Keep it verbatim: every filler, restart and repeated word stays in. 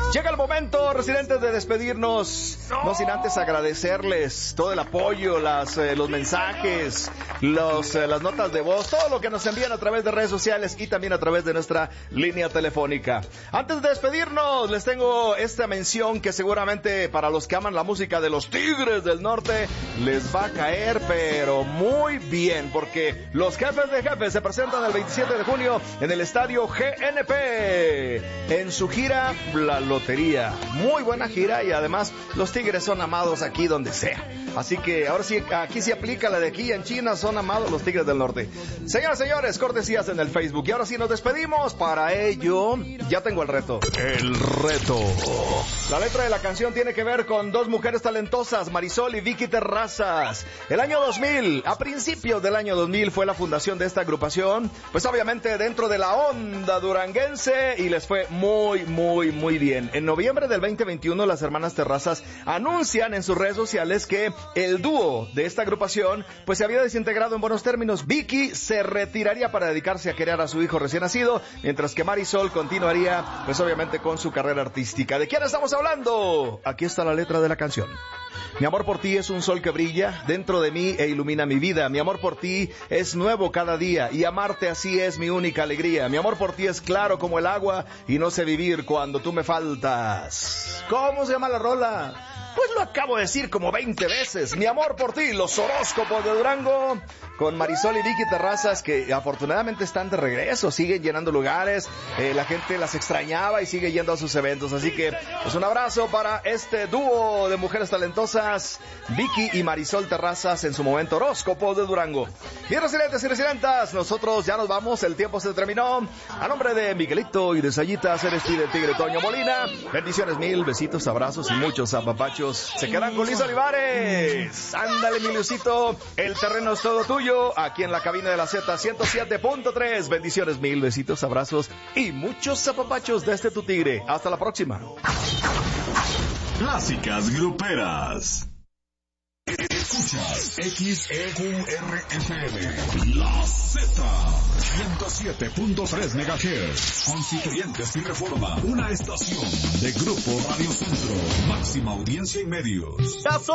Llega el momento, residentes, de despedirnos, no, no sin antes agradecerles todo el apoyo, las, eh, los mensajes, los, eh, las notas de voz, todo lo que nos envían a través de redes sociales y también a través de nuestra línea telefónica. Antes de despedirnos, les tengo esta mención que seguramente para los que aman la música de los Tigres del Norte les va a caer, pero muy bien, porque los Jefes de Jefes se presentan el veintisiete de junio en el estadio G N P en su gira La Lotería. Muy buena gira y además los Tigres son amados aquí donde sea. Así que ahora sí, aquí sí aplica la de aquí en China, son amados los Tigres del Norte. Señoras y señores, cortesías en el Facebook. Y ahora sí nos despedimos. Para ello, ya tengo el reto. El reto. La letra de la canción tiene que ver con dos mujeres talentosas, Marisol y Vicky Terrazas. El año dos mil, a principios del año dos mil, fue la fundación de esta agrupación, pues obviamente dentro de la onda duranguense, y les fue muy, muy, muy bien. En noviembre del veinte veintiuno, las hermanas Terrazas anuncian en sus redes sociales que el dúo de esta agrupación pues se había desintegrado en buenos términos. Vicky se retiraría para dedicarse a criar a su hijo recién nacido, mientras que Marisol continuaría pues obviamente con su carrera artística. ¿De quién estamos hablando? Aquí está la letra de la canción. Mi amor por ti es un sol que brilla dentro de mí e ilumina mi vida. Mi amor por ti es nuevo cada día y amarte así es mi única alegría. Mi amor por ti es claro como el agua y no sé vivir cuando tú me faltas. ¿Cómo se llama la rola? Pues lo acabo de decir como veinte veces. Mi amor por ti, los horóscopos de Durango, con Marisol y Vicky Terrazas, que afortunadamente están de regreso, siguen llenando lugares, eh, la gente las extrañaba y sigue yendo a sus eventos. Así que, pues un abrazo para este dúo de mujeres talentosas, Vicky y Marisol Terrazas, en su momento horóscopos de Durango. Bien, residentes y residentas, nosotros ya nos vamos, el tiempo se terminó. A nombre de Miguelito y de Sayitas, se despide el Tigre Toño Molina. Bendiciones mil, besitos, abrazos y muchos apapachos. Se quedan con Luis Olivares. Ándale, mi Luisito, el terreno es todo tuyo, aquí en la cabina de la Z ciento siete punto tres. Bendiciones mil, besitos, abrazos y muchos apapachos desde tu Tigre. Hasta la próxima. Clásicas gruperas. Escuchas X E Q R F M, La Z, ciento siete punto tres megahertz. Constituyentes y Reforma, una estación de Grupo Radio Centro, máxima audiencia y medios.